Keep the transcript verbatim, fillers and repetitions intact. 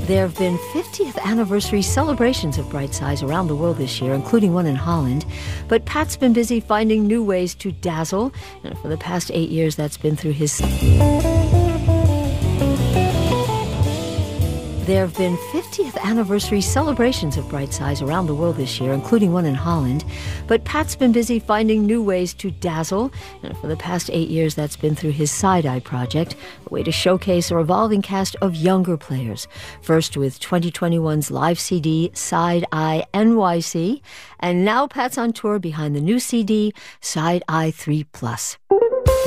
There have been fiftieth anniversary celebrations of Bright Size around the world this year, including one in Holland. But Pat's been busy finding new ways to dazzle, and for the past eight years, that's been through his... There have been fiftieth anniversary celebrations of Bright Size around the world this year, including one in Holland. But Pat's been busy finding new ways to dazzle, and for the past eight years, that's been through his Side Eye project, a way to showcase a revolving cast of younger players. First with twenty twenty-one's live C D, Side Eye N Y C, and now Pat's on tour behind the new C D, Side Eye three plus.